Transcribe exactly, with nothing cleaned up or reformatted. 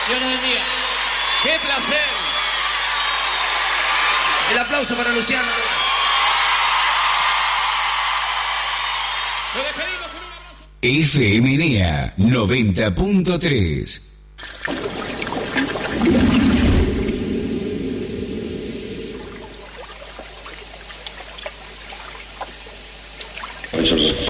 Dios nos bendiga. ¡Qué placer! El aplauso para Luciano. Lo despedimos con un abrazo. F M N A noventa punto tres. Eso es